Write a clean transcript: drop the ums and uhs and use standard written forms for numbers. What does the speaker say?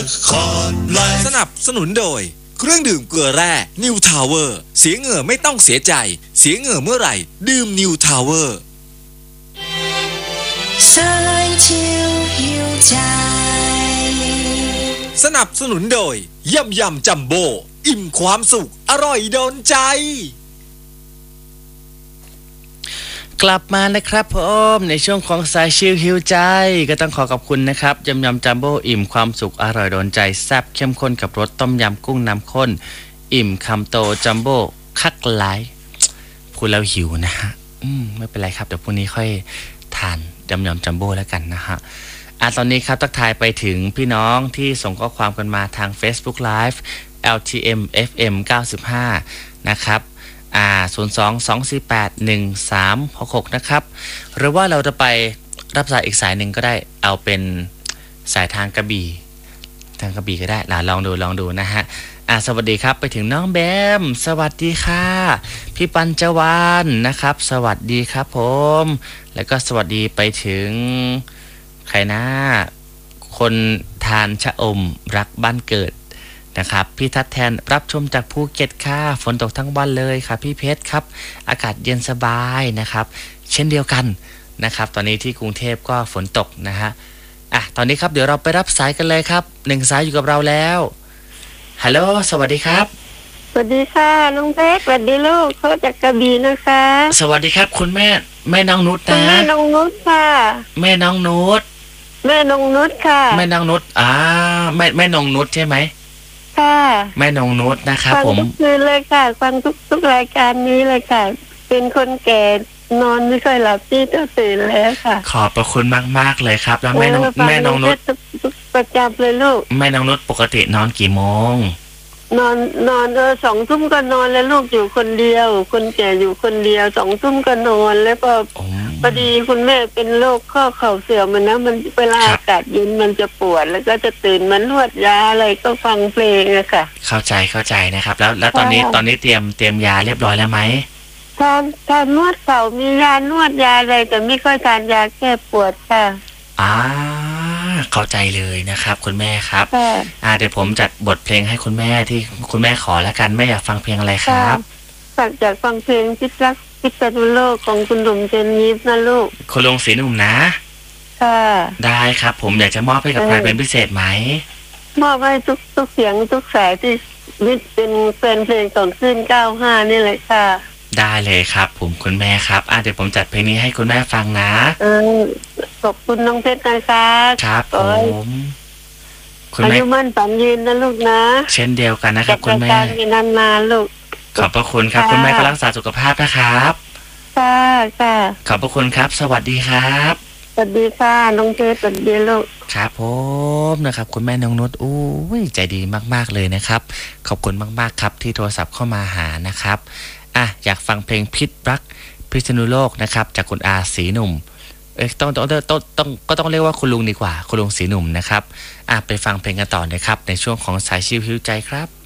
สนับสนุนโดยเครื่องดื่มเกลือแร่นิวทาวเวอร์เสียเหงื่อไม่ต้องเสียใจเสียเหงื่อเมื่อไหร่ดื่มนิวทาวเวอร์สนับสนุนโดยยำยำจัมโบ้อิ่มความสุขอร่อยโดนใจกลับมานะครับผมในช่วงของสายชิลฮิวใจก็ต้องขอขอบคุณนะครับยำยำจัมโบ้อิ่มความสุขอร่อยโดนใจแซ่บเข้มข้นกับรสต้มยำกุ้งน้ำข้นอิ่มคำโตจัมโบ้คักหลายพูดแล้วหิวนะฮะไม่เป็นไรครับเดี๋ยวพรุ่งนี้ค่อยทานยำยำจัมโบ้แล้วกันนะฮะตอนนี้ครับทักทายไปถึงพี่น้องที่ส่งข้อความกันมาทาง Facebook Live LTM FM 95นะครับ02-248-1366นะครับหรือว่าเราจะไปรับสายอีกสายหนึ่งก็ได้เอาเป็นสายทางกระบี่ก็ได้ลองดูนะฮะสวัสดีครับไปถึงน้องแบมสวัสดีค่ะพี่ปัญจวรรณนะครับสวัสดีครับผมแล้วก็สวัสดีไปถึงใครนะคนทานชะอมรักบ้านเกิดนะครับพี่ทัดแทนรับชมจากภูเก็ตค่ะฝนตกทั้งวันเลยครับพี่เพชรครับอากาศเย็นสบายนะครับเช่นเดียวกันนะครับตอนนี้ที่กรุงเทพก็ฝนตกนะฮะตอนนี้ครับเดี๋ยวเราไปรับสายกันเลยครับ1สายอยู่กับเราแล้วฮัลโหลสวัสดีครับสวัสดีค่ะน้องเพชรสวัสดีลูกเขาจากกระบี่นะคะสวัสดีครับคุณแม่น้องนุชนะแม่น้องนุชค่ะแม่น้องนุชค่ะแม่น้องนุชแม่น้องนุชใช่ไหมค่ะแม่น้องนุชนะครับผมฟังทุกคืนเลยค่ะฟังทุกรายการนี้เลยค่ะเป็นคนแก่นอนไม่ค่อยหลับที่จะตื่นแล้วค่ะขอบพระคุณมากๆเลยครับแล้วแม่น้องนุชประจำเลยลูกแม่น้องนุชปกตินอนกี่โมงนอน2 ทุ่มก็นอนแล้วลูกอยู่คนเดียวคนแก่อยู่คนเดียว2 ทุ่มก็นอนแล้วก็พอดีคุณแม่เป็นโรคข้อเข่าเสื่อมมันเวลาอากาศเย็นมันจะปวดแล้วก็จะตื่นมานวดยาอะไรก็ฟังเพลงอะค่ะเข้าใจนะครับแล้วตอนนี้เตรียมยาเรียบร้อยแล้วไหมทานนวดเข่ามียานวดยาอะไรแต่ไม่ค่อยทานยาแก้ปวดค่ะเข้าใจเลยนะครับคุณแม่ครับเดี๋ยวผมจัดบทเพลงให้คุณแม่ที่คุณแม่ขอแล้วกันแม่อยากฟังเพลงอะไรครับอยากฟังเพลงพิษรักพิษณุโลกของคุณหนุ่มเจนยิปนะลูกคุณลุงศรีหนุ่มนะค่ะได้ครับผมอยากจะมอบให้กับใครเป็นพิเศษไหมมอบให้ทุกเสียงทุกสายที่เป็นแฟนเพลงของขึ้น95นี่เลยค่ะได้เลยครับผมคุณแม่ครับเดี๋ยวผมจัดเพลงนี้ให้คุณแม่ฟังนะขอบคุณน้องเพชรนะคะครับผมคุณแม่อายุมั่นฝันยืนนะลูกนะเช่นเดียวกันนะครับคุณแม่มีนานๆลูกขอบพระคุณครับคุณแม่ก็รักษาสุขภาพนะครับค่ะขอบพระคุณครับสวัสดีครับสวัสดีค่ะน้องเพชรสวัสดีลูกครับผมนะครับคุณแม่น้องนุชใจดีมากๆเลยนะครับขอบคุณมากๆครับที่โทรศัพท์เข้ามาหานะครับอยากฟังเพลงพิษรักพิษณุโลกนะครับจากคุณอาศรีหนุ่มต้องเรียกว่าคุณลุงดีกว่าคุณลุงศรีหนุ่มนะครับไปฟังเพลงกันต่อนะครับในช่วงของสายชิลฮิวใจครับ